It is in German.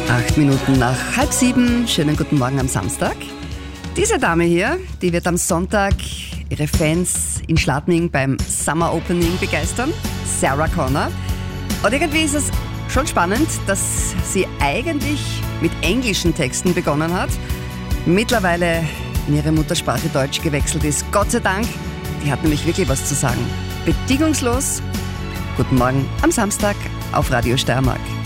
8 Minuten nach 6:30. Schönen guten Morgen am Samstag. Diese Dame hier, die wird am Sonntag ihre Fans in Schladming beim Summer Opening begeistern. Sarah Connor. Und irgendwie ist es schon spannend, dass sie eigentlich mit englischen Texten begonnen hat, mittlerweile in ihre Muttersprache Deutsch gewechselt ist. Gott sei Dank, die hat nämlich wirklich was zu sagen. Bedingungslos. Guten Morgen am Samstag auf Radio Steiermark.